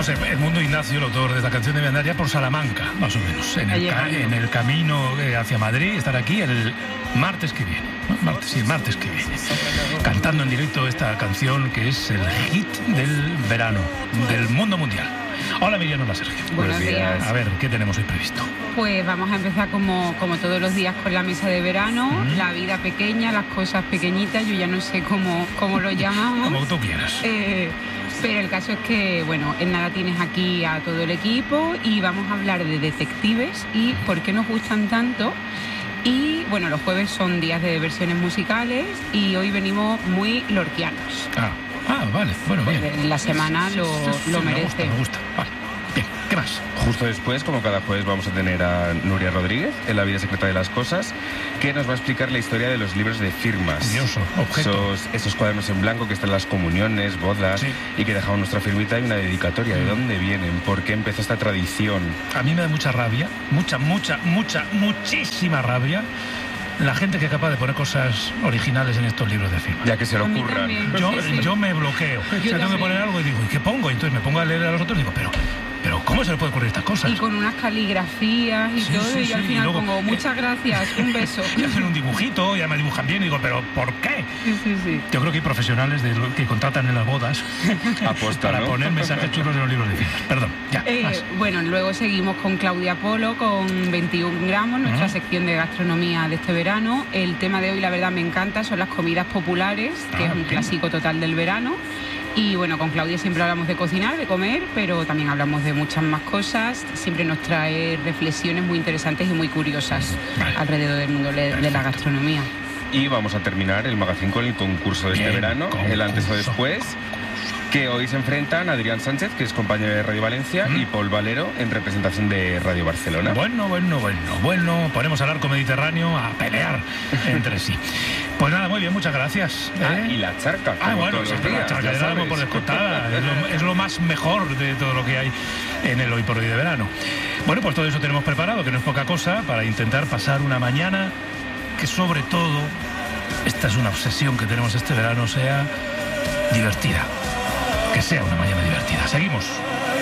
Pues Edmundo Ignacio, el autor de esta canción, debe andar ya por Salamanca, más o menos, en el camino hacia Madrid, estar aquí el martes que viene, ¿no? El martes que viene, cantando en directo esta canción que es el hit del verano, del mundo mundial. Hola Miriam, hola Sergio. Buenos días. A ver, ¿qué tenemos hoy previsto? Pues vamos a empezar como todos los días con la mesa de verano, la vida pequeña, las cosas pequeñitas, yo ya no sé cómo lo llamamos. Como tú quieras. Pero el caso es que, bueno, en nada tienes aquí a todo el equipo y vamos a hablar de detectives y por qué nos gustan tanto. Y, bueno, los jueves son días de versiones musicales y hoy venimos muy lorquianos. Vale, bueno, bien. La semana lo merece. Me gusta. Vale, bien, ¿qué más? Justo después, como cada jueves, vamos a tener a Nuria Rodríguez en La vida secreta de las cosas, que nos va a explicar la historia de los libros de firmas. Curioso, objeto. Esos cuadernos en blanco que están en las comuniones, bodas, sí, y que dejamos nuestra firmita y una dedicatoria. ¿De dónde vienen? ¿Por qué empezó esta tradición? A mí me da mucha rabia, muchísima rabia, la gente que es capaz de poner cosas originales en estos libros de firma. Ya que se lo ocurran. Yo me bloqueo. Tengo que poner algo y digo, ¿y qué pongo? Y entonces me pongo a leer a los otros y digo, pero ¿cómo se le puede ocurrir estas cosas? Y con unas caligrafías y todo, y al final luego, pongo, muchas gracias, un beso. Y hacen un dibujito, ya me dibujan bien, y digo, ¿pero por qué? Sí. Yo creo que hay profesionales que contratan en las bodas para poner mensajes chulos en los libros de firmas. Perdón, ya. Bueno, luego seguimos con Claudia Polo, con 21 gramos, nuestra sección de gastronomía de este verano. El tema de hoy, la verdad, me encanta, son las comidas populares, que es un clásico total del verano. Y bueno, con Claudia siempre hablamos de cocinar, de comer, pero también hablamos de muchas más cosas. Siempre nos trae reflexiones muy interesantes y muy curiosas alrededor del mundo de la gastronomía. Y vamos a terminar el magazine con el concurso de este verano, el antes o después, que hoy se enfrentan Adrián Sánchez, que es compañero de Radio Valencia, y Paul Valero, en representación de Radio Barcelona. Bueno, ponemos al arco mediterráneo a pelear entre sí. Pues nada, muy bien, muchas gracias. Y la charca. Bueno, la charca ya la damos por descontada. Es lo más mejor de todo lo que hay en el Hoy por Hoy de verano. Bueno, pues todo eso tenemos preparado, que no es poca cosa, para intentar pasar una mañana que, sobre todo, esta es una obsesión que tenemos este verano, sea divertida. Que sea una mañana divertida. Seguimos.